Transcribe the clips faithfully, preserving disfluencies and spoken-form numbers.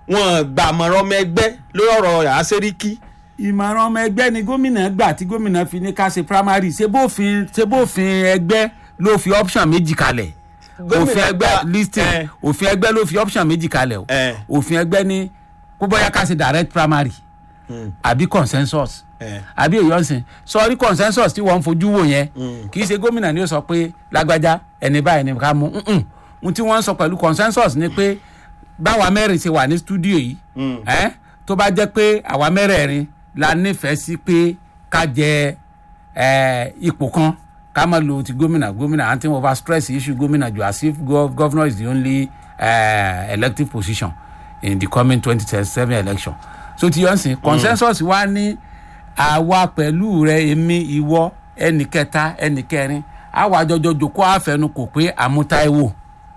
wọn gbàmọ̀ràn ọmọ ẹgbẹ́ lórí ọ̀rọ̀ Yàyà Sẹ́ríkì. ìmọ̀ràn ọmọ ẹgbẹ́ ni gómìnà gbà tí gómìnà fi ní ká ṣe primary ṣé bófin ṣé bófin ẹgbẹ́ ló fi option méjì kalẹ̀ òfin ẹgbẹ́ listing òfin ẹgbẹ́ ló fi option méjì kalẹ̀ o òfin ẹgbẹ́ ní kó bóyá ká ṣe direct primary àbí consensus àbí èyí ọ̀sìn sọrí consensus tí wọ́n ń fojú wò yẹn kì í ṣe gómìnà ni ó sọ pé lágbájá ẹni báyìí ni ká mú un tí wọ́n ń sọ pẹ̀lú consensus ni pé báwa mẹ́rin ṣe wà ní studio yìí tó bá jẹ́ pé àwa mẹ́rẹ̀ẹ̀rin la nífẹ̀ẹ́ sí pé ká jẹ ipò kan ká má lo ti gómìnà gómìnà anti over stress issue gómìnà jù as if governor is the only uh, elective position in the coming twenty twenty-seven election so ti yọ̀nsìn consensus wa ní àwa pẹ̀lú rẹ èmi ìwọ ẹnì kẹta ẹnì kẹrin àwa jọjọ jòkó àfẹnukò pé àmútáíwò.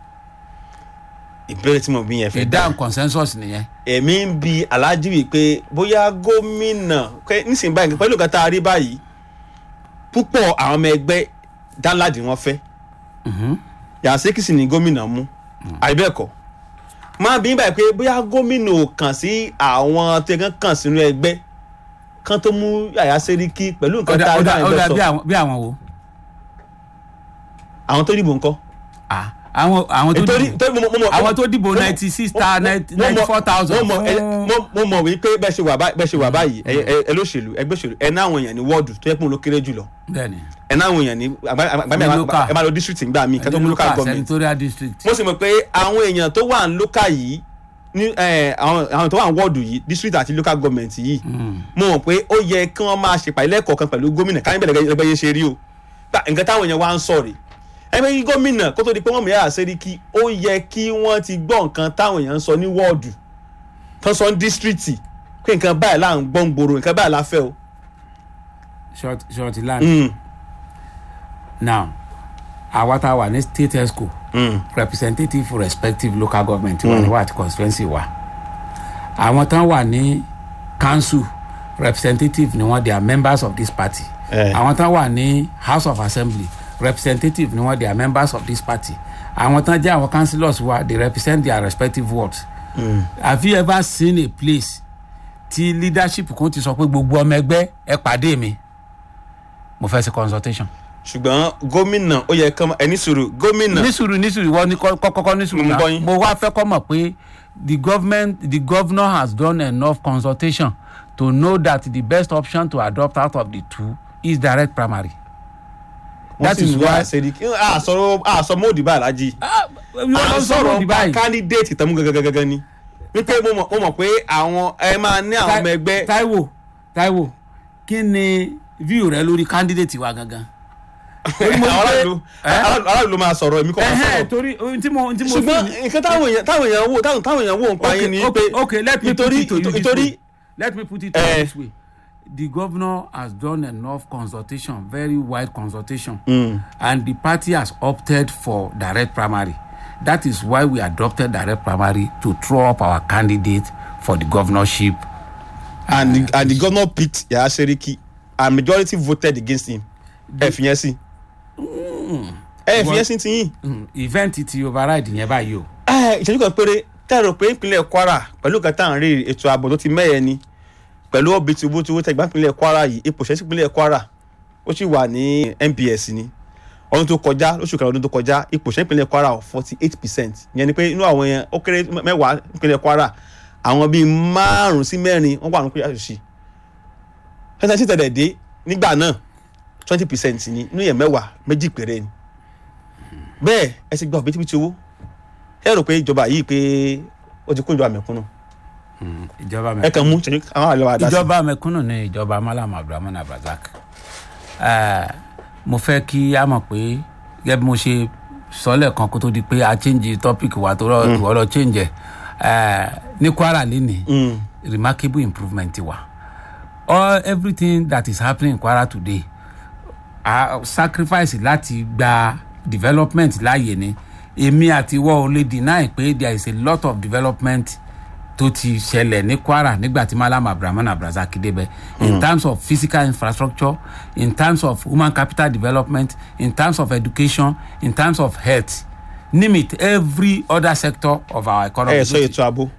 ìbéèrè tí mo bí yẹn fẹ́ ìdáhùn consensus nìyẹn. èmi ń bi Alhaji wípé bóyá gómìnà nísìnyí báyìí pẹ̀lú nǹkan tá a rí báyìí púpọ̀ àwọn ọmọ ẹgbẹ́ Danladi wọn fẹ́ Yàyà Sẹ́ríkì sì ni gómìnà mú àìbẹ́ẹ̀kọ́ máa bí báyìí pé bóyá gómìnà ò kàn sí àwọn tó yẹ kàn sínú ẹgbẹ́ kan tó mú Yàyà Sẹ́ríkì pẹ̀lú nǹkan tá a rí báyìí lọ sọ. ọ̀dà bí àwọn wo. àwọn tó dìbò ńkọ́. àwọn àwọn tó dìbò àwọn tó dìbò ninety six ta ninety four thousand. mo mọ̀ wípé bẹ́ẹ̀ ṣe wà bẹ́ẹ̀ ṣe wà báyìí ẹ lóṣèlú ẹgbẹ́ òṣèlú ẹ ní àwọn èèyàn ní wọ́ọ̀dù tó yẹ kó ló kéré jùlọ. bẹ́ẹ̀ni. ẹ ní àwọn èèyàn ní ẹ máa lọ district nígbà míì kẹ́tọ́ mú local government. senatorial district. mo sì mọ̀ pé àwọn èèyàn tó wà ní local yìí ní àwọn tó wà ní wọ́ọ̀dù yìí district àti local government yìí mo mọ̀ pé ó yẹ kí wọ́n máa ṣèpàdé lẹ́ẹ̀kọ̀ọ̀kan pẹ̀lú gómìnà káyọ̀ bẹ̀rẹ̀ lẹ́gbẹ̀ẹ́ ṣe rí o nǹkan táwọn èèyàn wá ń sọ̀rọ̀ ẹgbẹ́ yìí gómìnà kó tó di pé wọ́n mú Yàyà Sẹ́ríkì ó yẹ kí wọ́n ti gbọ́ nǹkan táwọn èèyàn ń sọ ní wọ́ọ̀dù tán sọ ní dísítírìtì pé nǹkan báyìí là ń gbọ́ ń gbòòrò nǹkan báyìí la fẹ́ o. short short land. Mm. now àwa tá a wà ní state esco mm. representative for respective local government wà ní wà àti constituency wa àwọn tán wà ní council representative ni wọ́n they are members of this party àwọn tán wà ní house of assembly representative ni wọ́n they are members of this party àwọn tán jẹ́ àwọn councillors wa they represent their respective wards. Mm. have you ever seen a place tí leadership kan ti sọ pé gbogbo ọmọ ẹgbẹ́ ẹ pàdé mi mo fẹ́ ṣe consultation. ṣùgbọ́n gómìnà ó yẹ kán ẹni sùúrù gómìnà. ní sùúrù ní sùúrù wọ́n ní kọ́kọ́ ní sùúrù náà mo wá fẹ́ kọ́ mọ̀ pé the government the governor has done enough consultation to know that the best option to adopt out of the two is direct primary. that is why a sọ̀rọ̀ a sọ mọ́ọ̀dì báyìí Alhaji a sọ̀rọ̀ bá candidate tẹ̀mú gangan ni wípé mo mọ̀ pé àwọn ẹ máa ní àwọn ọmọ ẹgbẹ́. Táíwò Táíwò kí ni view rẹ lórí candidate wa gangan. aráàlú aráàlú máa sọ̀rọ̀ èmi kò máa sọ̀rọ̀. torí tí mo tí mo fi. ṣùgbọ́n nǹkan táwọn èèyàn táwọn èèyàn wò táwọn èèyàn wò ń pa yín ni pé okay let me put it to you this way let me put it to you this way the governor has done enough consultation very wide consultation mm. and the party has opted for direct primary that is why we adopted direct primary to throw up our candidate for the governorship. and the, and the governor picked Yàyà Sẹ́ríkì and majority voted against him. ẹ fi yẹn sí. ẹ fi yẹn sí ti yín. event ti override yẹn báyìí o. ìṣẹ́jú kan péré tẹ́rọ pé ìpínlẹ̀ Kwara pẹ̀lú kan tá à ń rí ètò ààbò tó ti mẹ́yẹ ni pẹ̀lú ọ̀bẹ tí owó tí owó tẹ̀gbá ìpínlẹ̀ Kwara yìí ipò ṣẹ́sí ìpínlẹ̀ Kwara ó sì wà ní N P S ni ọdún tó kọjá lóṣù kan ọdún tó kọjá ipò ṣẹ́ ìpínlẹ̀ Kwara forty eight percent ìyẹn ni pé inú àwọn yẹn ó kéré mẹ́wàá ìpínlẹ̀ Kwara àwọn bíi márùn sí mẹ́rin wọ́n wà ní pé àṣìṣe ṣẹ́sẹ́ sí tẹ̀lẹ̀ dé nígbà náà twenty percent ni inú yẹn mẹ́wàá méjì péré ni bẹ́ẹ̀ ẹ ti gba òbítíbitì owó ẹ rò pé ìjọba yìí pé ó ti kó ìjọba mẹ̀kúnnù ìjọba mẹ̀kúnnù ẹ kàn mú àwọn àlọ́ àdá sí. ìjọba mẹ̀kúnnù ni ìjọba Malam Abdulrahman Abdulrazak mo fẹ́ kí a mọ̀ pé gẹ́gẹ́ bí mo ṣe sọ lẹ́ẹ̀kan kó tó di pé a change topic wa tó rọ ìwọ lọ change ẹ̀ ní Kwara lẹ́nìí remarkable improvement wa all everything that is happening in Kwara today a sacrifice láti gba development láàyè ni èmi àti ìwọ ò lè deny pé there is a lot of development tó ti ṣẹlẹ̀ ní Kwara nígbà tí Malam Abdulrahman Abdulrazak débẹ̀ in terms of physical infrastructure in terms of human capital development in terms of education in terms of health name it every other sector of our economy. ẹ sọ ètò ààbò.